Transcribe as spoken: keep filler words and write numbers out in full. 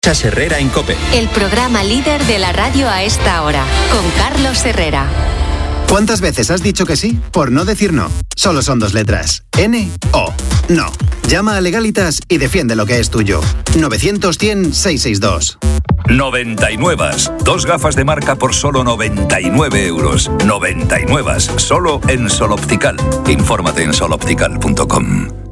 Escuchas Herrera en COPE. El programa líder de la radio a esta hora, con Carlos Herrera. ¿Cuántas veces has dicho que sí por no decir no? Solo son dos letras. N O. No. Llama a Legalitas y defiende lo que es tuyo. novecientos cien seiscientos sesenta y dos. noventa y nueve. Dos gafas de marca por solo noventa y nueve euros. noventa y nueve. Solo en Sol Optical. Infórmate en sol optical punto com.